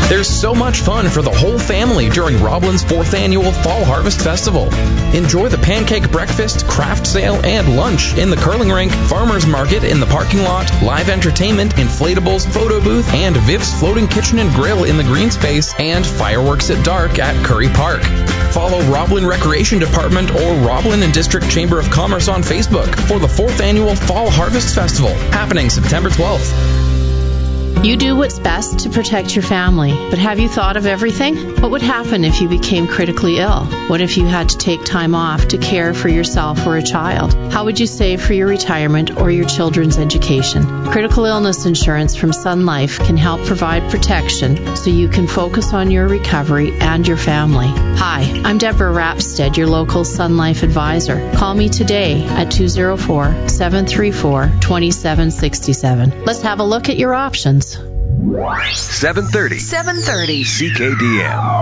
There's so much fun for the whole family during Roblin's 4th Annual Fall Harvest Festival. Enjoy the pancake breakfast, craft sale, and lunch in the curling rink, farmers market in the parking lot, live entertainment, inflatables, photo booth, and Viv's Floating Kitchen and Grill in the green space, and fireworks at dark at Curry Park. Follow Roblin Recreation Department or Roblin and District Chamber of Commerce on Facebook for the 4th Annual Fall Harvest Festival, happening September 12th. You do what's best to protect your family, but have you thought of everything? What would happen if you became critically ill? What if you had to take time off to care for yourself or a child? How would you save for your retirement or your children's education? Critical illness insurance from Sun Life can help provide protection so you can focus on your recovery and your family. Hi, I'm Deborah Rapstead, your local Sun Life advisor. Call me today at 204-734-2767. Let's have a look at your options. 730 CKDM.